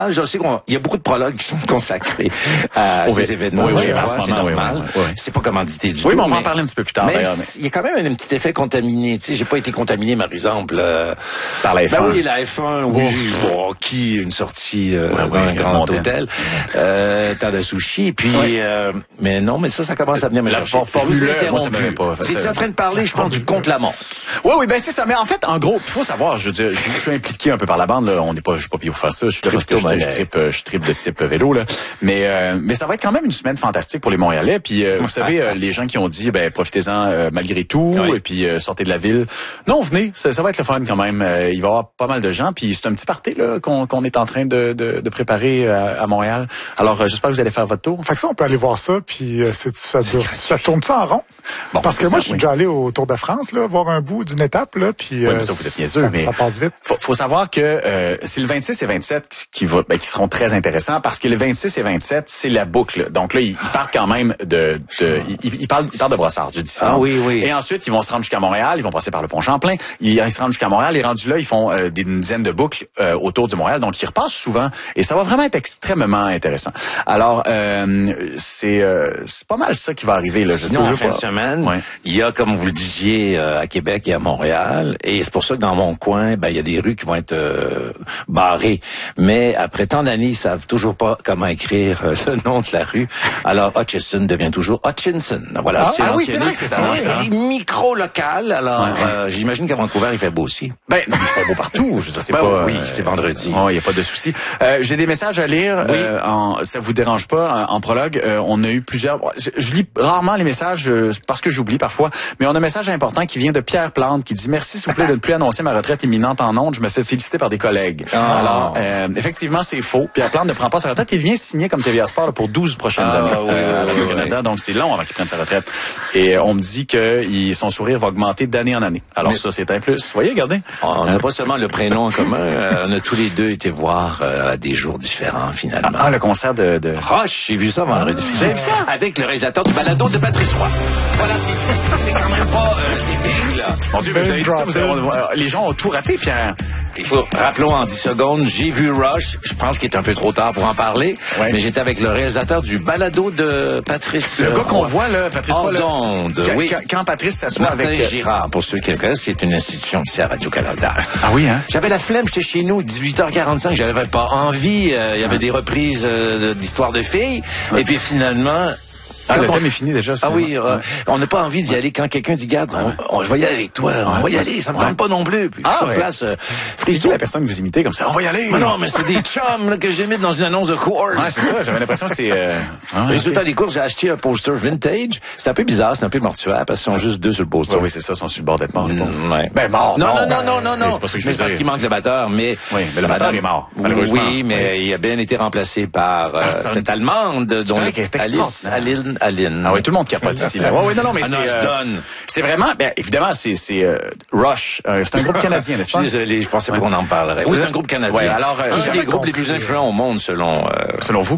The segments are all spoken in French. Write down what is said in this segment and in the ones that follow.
Je sais qu'il y a beaucoup de prologues qui sont consacrés à ces événements. Oui, c'est normal. Oui. C'est pas commandité du tout. Oui, mais on va en parler un petit peu plus tard. Mais il y a quand même un petit effet contaminé. Tu sais, j'ai pas été contaminé, par exemple, par la F1. Ben oui, la F1, oui. Bon, qui une sortie dans un grand hôtel, tas de sushis. Puis, mais non, mais ça commence à venir me chercher. Vous étiez en train de parler, je pense, du contre-la-montre. Oui, ben c'est ça. Mais en fait, en gros, il faut savoir, je suis impliqué un peu par la bande. Là. Je suis pas payé pour faire ça. Je suis là parce que je tripe de type vélo. Là. Mais ça va être quand même une semaine fantastique pour les Montréalais. Puis vous savez, les gens qui ont dit, profitez-en malgré tout, et puis sortez de la ville. Non, venez, ça va être le fun quand même. Il va y avoir pas mal de gens. Puis c'est un petit party là qu'on est en train de préparer à Montréal. Alors j'espère que vous allez faire votre tour. Fait que ça, on peut aller voir ça. Puis ça tourne ça en rond. Bon, parce que moi, je suis déjà allé au Tour de France, là, voir un bout d'une étape, là, puis mais ça, vous êtes niaiseux, mais ça passe vite. Faut savoir que c'est le 26 et 27 qui seront très intéressants parce que le 26 et 27, c'est la boucle. Donc là, ils partent quand même ils partent de Brossard, je dis ça. Ah oui. Et ensuite, ils vont se rendre jusqu'à Montréal, ils vont passer par le pont Champlain, ils se rendent jusqu'à Montréal, et rendus là, ils font une dizaine de boucles autour de Montréal, donc ils repassent souvent et ça va vraiment être extrêmement intéressant. Alors c'est pas mal ça qui va arriver là. Sinon, en fin de semaine, il y a, comme vous le disiez, à Québec et à Montréal, et c'est pour ça que dans mon coin, il y a des rues qui vont être barrées. Mais après tant d'années, ils savent toujours pas comment écrire le nom de la rue. Alors Hutchison devient toujours Hutchinson. Voilà. C'est vrai que c'est micro-local. Alors j'imagine qu'à Vancouver, il fait beau aussi. Il fait beau partout. Je sais pas. Oui, c'est vendredi. Il y a pas de souci. J'ai des messages à lire. Ça vous dérange pas en prologue? On a eu plusieurs. Je lis rarement les messages parce que j'oublie parfois. Mais on a un message important qui vient de Pierre Plante qui dit merci s'il vous plaît de ne plus annoncer ma retraite imminente en ondes. Je me fais féliciter par des collègues. Alors effectivement c'est faux. Pierre Plante ne prend pas sa retraite. Il vient signer comme TVA Sport là, pour 12 prochaines années au Canada. Donc c'est long avant qu'il prenne sa retraite. Et on me dit que son sourire va augmenter d'année en année. Alors ça c'est un plus. Vous voyez, regardez. On n'a pas seulement le prénom en commun. On a tous les deux été voir à des jours différents finalement. Le concert de Roche, j'ai vu ça vendredi. Vous avez vu ça? Avec le réalisateur du balado de Patrice Roy. Voilà, c'est quand même pas c'est big là. Mon Dieu, vous avez dit ça, les gens ont tout raté, Pierre. Rappelons en 10 secondes, j'ai vu Rush, je pense qu'il est un peu trop tard pour en parler, mais j'étais avec le réalisateur du balado de Patrice. Le gars qu'on voit là, Patrice Roy. Quand Patrice s'assoit avec Girard, pour ceux qui le connaissent, c'est une institution ici à Radio-Canada. Ah oui, hein? J'avais la flemme, j'étais chez nous, 18h45, j'avais pas envie, il y avait des reprises d'histoires de filles, et puis finalement... le thème est fini déjà. On n'a pas envie d'y aller quand quelqu'un dit, garde, je vais y aller avec toi, on va y aller, ça me tente pas non plus. Puis sur place, c'est qui la personne que vous imitez comme ça? On va y aller! Mais non, mais c'est des chums là, que j'imite dans une annonce de course. Ouais, c'est ça, j'avais l'impression que c'est... Résultat des courses, j'ai acheté un poster vintage. C'est un peu bizarre, c'est un peu mortuaire, parce qu'ils sont juste deux sur le poster. Oui, c'est ça, ils sont sur le bord d'être morts. Mort. Non. C'est pas ça que je veux dire. Parce qu'il manque le batteur, mais... Oui, mais le batteur est mort, malheureusement. Oui, mais il a bien été remplacé par cette Allemande, dont Alice Aline. Ah oui, tout le monde capote ici. Non, mais c'est vraiment, évidemment, c'est Rush. C'est un groupe canadien, n'est-ce pas? Je suis désolé, je pensais pas qu'on en parlerait. Oui, c'est un groupe canadien. Ouais, alors, un des groupes les plus influents au monde, selon vous.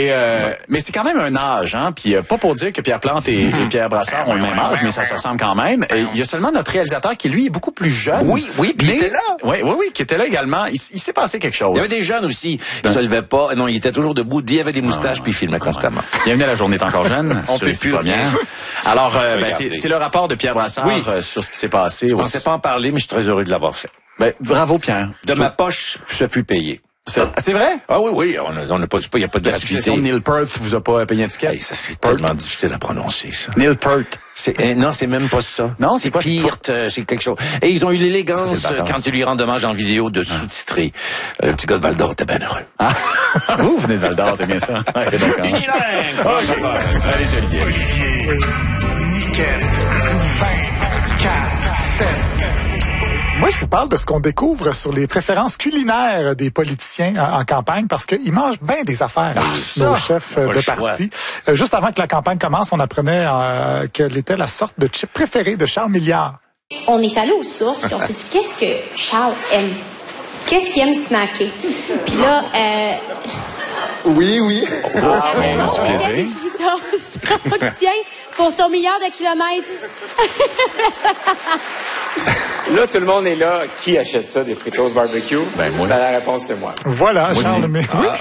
Mais c'est quand même un âge, hein. Puis pas pour dire que Pierre Plante et Pierre Brassard ont le même âge, mais ça se ressemble quand même. Il y a seulement notre réalisateur qui, lui, est beaucoup plus jeune. Oui, puis il était là. Oui, qui était là également. Il s'est passé quelque chose. Il y avait des jeunes aussi qui se levaient pas. Non, il était toujours debout. Il avait des moustaches puis il filmait constamment. Bienvenue à la journée est encore jeune. On peut plus rien. Alors, c'est le rapport de Pierre Brassard sur ce qui s'est passé. Je pensais pas en parler, mais je suis très heureux de l'avoir fait. Bravo, Pierre. De ma poche, je suis payé. C'est vrai? Ah oui, on n'a pas, il n'y a pas de gratuité. La succession de Neil Peart vous a pas payé un ticket? Ça, c'est tellement difficile à prononcer, ça. Neil Peart. Non, c'est même pas ça. Non, c'est pire, c'est quelque chose. Et ils ont eu l'élégance, quand ils lui rendent hommage en vidéo, de sous-titrer. Le petit gars de Val-d'Or était bien heureux. Vous venez de Val-d'Or, c'est bien ça. Unilingue! Allez, Olivier. Nickel. 24, 7. Moi, je vous parle de ce qu'on découvre sur les préférences culinaires des politiciens en campagne, parce qu'ils mangent bien des affaires, nos chefs de parti. Juste avant que la campagne commence, on apprenait quelle était la sorte de chip préférée de Charles Milliard. On est allé aux sources, puis on s'est dit, qu'est-ce que Charles aime? Qu'est-ce qu'il aime snacker? Puis là, Oui, oui. On a du plaisir. Tiens, pour ton milliard de kilomètres. Là, tout le monde est là. Qui achète ça, des Fritos barbecue? Ben, moi. Ben, la réponse, c'est moi. Voilà, Charles. Mais oui.